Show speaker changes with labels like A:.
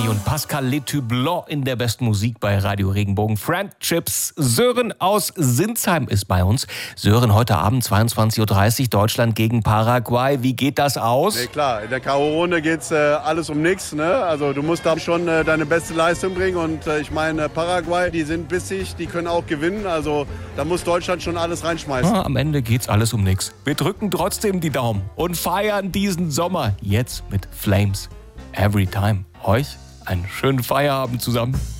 A: und Pascal Letoublon in der besten Musik bei Radio Regenbogen. Friendships. Sören aus Sinsheim ist bei uns. Sören, heute Abend 22.30 Uhr, Deutschland gegen Paraguay. Wie geht das aus?
B: Nee, klar, in der K.O.-Runde geht's alles um nichts. Ne? Also du musst da schon deine beste Leistung bringen. Und ich meine, Paraguay, die sind bissig, die können auch gewinnen. Also da muss Deutschland schon alles reinschmeißen.
A: Am Ende geht's alles um nichts. Wir drücken trotzdem die Daumen und feiern diesen Sommer jetzt mit Flames. Every time. Euch einen schönen Feierabend zusammen.